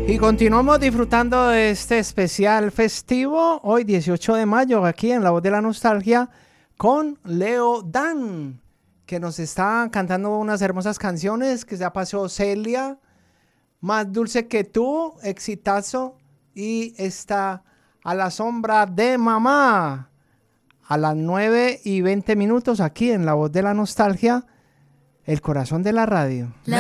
Y continuamos disfrutando de este especial festivo, hoy 18 de mayo, aquí en La Voz de la Nostalgia, con Leo Dan, que nos está cantando unas hermosas canciones, que ya pasó Celia, Más Dulce que Tú, exitazo, y está A la Sombra de Mamá, a las 9:20 aquí en La Voz de la Nostalgia, el corazón de la radio.